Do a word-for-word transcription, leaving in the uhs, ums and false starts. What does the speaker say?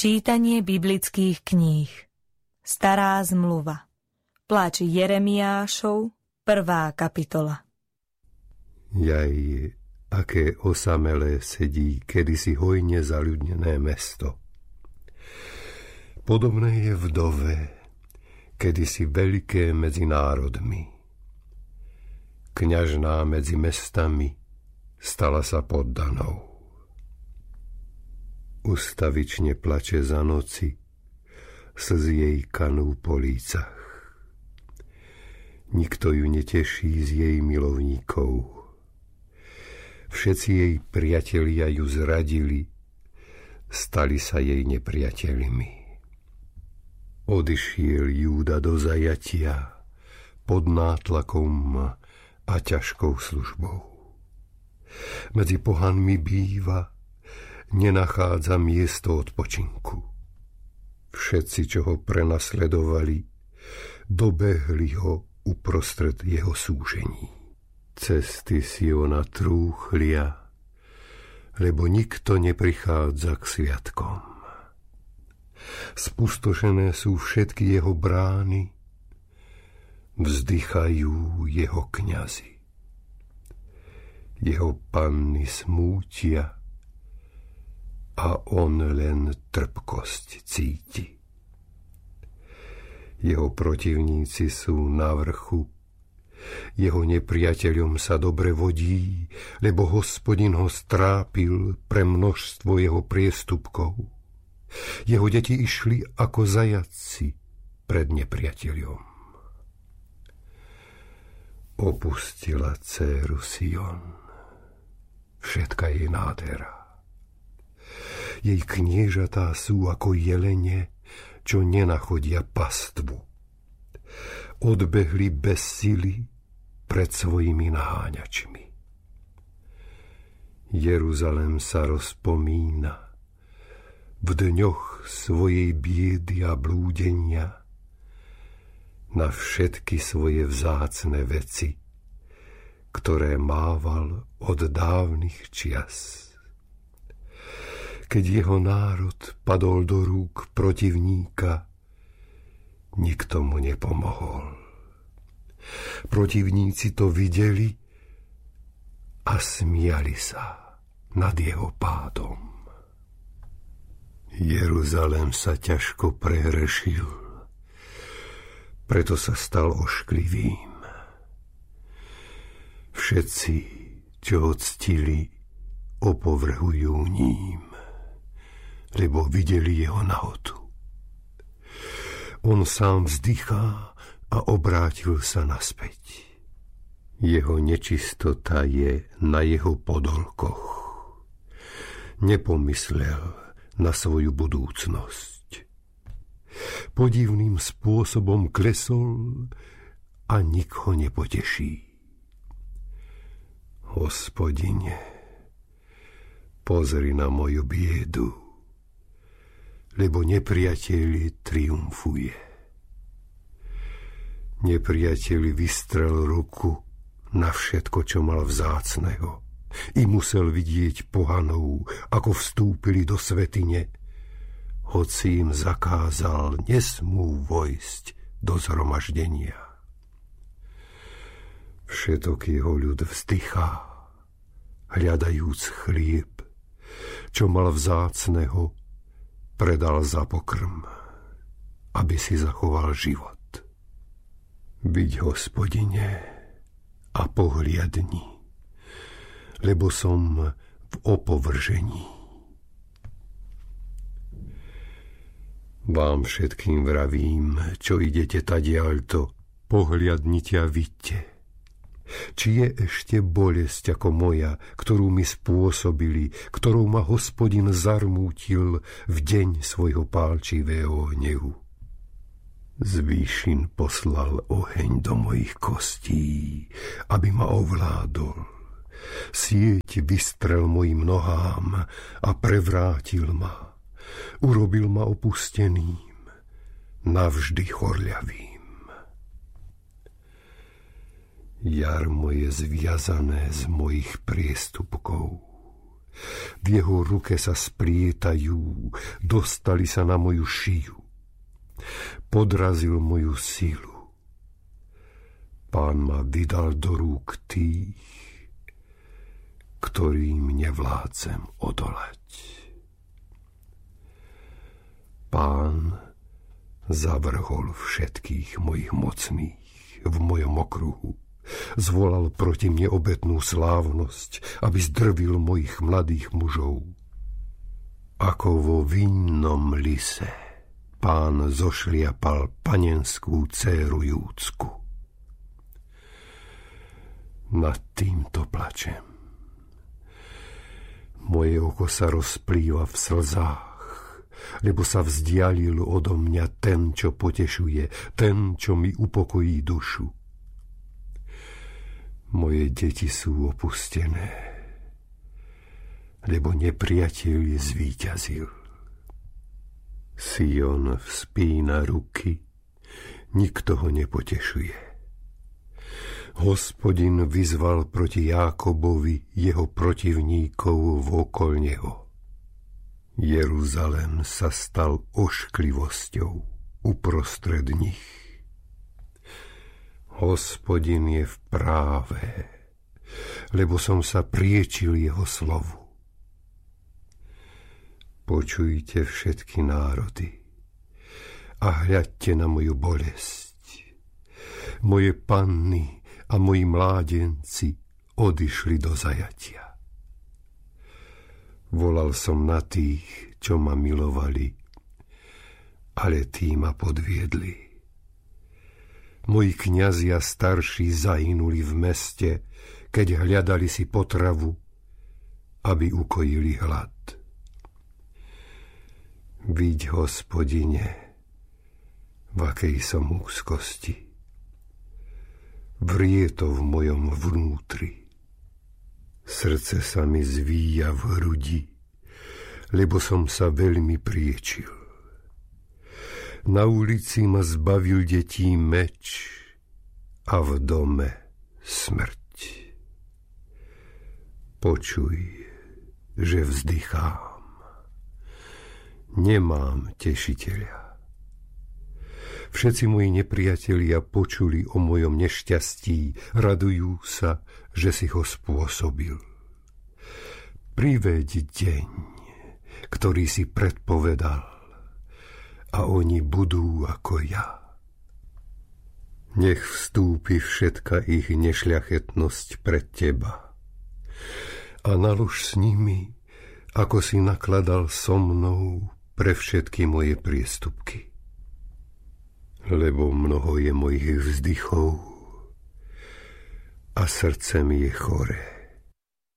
Čítanie biblických kníh. Stará zmluva. Plač Jeremiášov, prvá kapitola. Jaj, aké osamelé sedí kedysi hojne zaľudnené mesto. Podobné je vdove, kedysi veľké medzi národmi. Kňažná medzi mestami stala sa poddanou. Ustavične plače za noci, slzy jej kanú po lícach. Nikto ju neteší z jej milovníkov. Všetci jej priatelia ju zradili, stali sa jej nepriateľmi. Odišiel Júda do zajatia pod nátlakom a ťažkou službou. Medzi pohanmi býva, nenachádza miesto odpočinku. Všetci, čo ho prenasledovali, dobehli ho uprostred jeho súžení. Cesty Siona trúchlia, lebo nikto neprichádza k sviatkom. Spustošené sú všetky jeho brány, vzdychajú jeho kňazi. Jeho panny smútia, a on len trpkosť cíti. Jeho protivníci sú na vrchu, jeho nepriateľom sa dobre vodí, lebo Hospodin ho strápil pre množstvo jeho priestupkov. Jeho deti išli ako zajatci pred nepriateľom. Opustila dcéru Sion, všetka jej nádhera. Jej kniežatá sú ako jelene, čo nenachodia pastvu. Odbehli bez sily pred svojimi naháňačmi. Jeruzalém sa rozpomína v dňoch svojej biedy a blúdenia na všetky svoje vzácne veci, ktoré mával od dávnych čias. Keď jeho národ padol do rúk protivníka, nikto mu nepomohol. Protivníci to videli a smiali sa nad jeho pádom. Jeruzalém sa ťažko prehrešil, preto sa stal ošklivým. Všetci, čo ho ctili, opovrhujú ním, lebo videli jeho nahotu. On sám vzdychá a obrátil sa naspäť. Jeho nečistota je na jeho podolkoch. Nepomyslel na svoju budúcnosť. Podivným spôsobom klesol a nik ho nepoteší. Hospodine, pozri na moju biedu, lebo nepriateľ triumfuje. Nepriateľ vystrel ruku na všetko, čo mal vzácneho, i musel vidieť pohanov, ako vstúpili do svätyne, hoci im zakázal, nesmú vojsť do zhromaždenia. Všetok jeho ľud vzdychá, hľadajúc chlieb, čo mal vzácneho, predal za pokrm, aby si zachoval život. Byť, Hospodine, a pohliadni, lebo som v opovržení. Vám všetkým vravím, čo idete tadiaľto, pohliadnite a vidte. Či je ešte bolesť ako moja, ktorú mi spôsobili, ktorou ma Hospodin zarmútil v deň svojho pálčivého hnevu. Z výšin poslal oheň do mojich kostí, aby ma ovládol. Sieť vystrel mojim nohám a prevrátil ma. Urobil ma opusteným, navždy chorľavým. Jarmo je zviazané z mojich priestupkov. V jeho ruke sa splietajú, dostali sa na moju šiju. Podrazil moju silu. Pán ma vydal do rúk tých, ktorým nevládzem odolať. Pán zavrhol všetkých mojich mocných v mojom okruhu. Zvolal proti mne obetnú slávnosť, aby zdrvil mojich mladých mužov. Ako vo vinnom lise Pán zošliapal panenskú dcéru Júdsku. Nad týmto plačem. Moje oko sa rozplýva v slzách, lebo sa vzdialil odo mňa ten, čo potešuje, ten, čo mi upokojí dušu. Moje deti sú opustené, lebo nepriateľ zvíťazil. Sion vzpína ruky, nikto ho nepotešuje. Hospodin vyzval proti Jákobovi jeho protivníkov vokol neho. Jeruzalém sa stal ošklivosťou uprostred nich. Hospodin je v práve, lebo som sa priečil jeho slovu. Počujte všetky národy a hľadte na moju bolesť. Moje panny a moji mládenci odišli do zajatia. Volal som na tých, čo ma milovali, ale tí ma podviedli. Moji kňazia starší zahynuli v meste, keď hľadali si potravu, aby ukojili hlad. Viď, Hospodine, v akej som úzkosti. Vrie to v mojom vnútri. Srdce sa mi zvíja v hrudi, lebo som sa veľmi priečil. Na ulici ma zbavil detí meč a v dome smrť. Počuj, že vzdychám. Nemám tešiteľa. Všetci moji nepriatelia počuli o mojom nešťastí, radujú sa, že si ho spôsobil. Priveď deň, ktorý si predpovedal, a oni budú ako ja. Nech vstúpi všetka ich nešľachetnosť pred teba a nalož s nimi, ako si nakladal so mnou pre všetky moje priestupky. Lebo mnoho je mojich vzdychov a srdce mi je choré.